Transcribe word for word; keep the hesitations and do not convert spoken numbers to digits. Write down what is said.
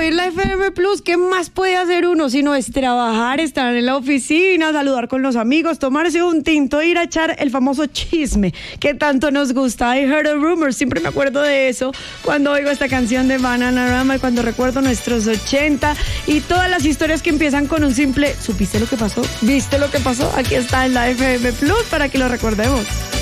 oír la F M Plus, ¿qué más puede hacer uno sino es trabajar, estar en la oficina, saludar con los amigos, tomarse un tinto, ir a echar el famoso chisme que tanto nos gusta? I heard a rumor, siempre me acuerdo de eso cuando oigo esta canción de Bananarama y cuando recuerdo nuestros ochenta y todas las historias que empiezan con un simple ¿supiste lo que pasó? ¿Viste lo que pasó? Aquí está en la F M Plus para que lo recordemos.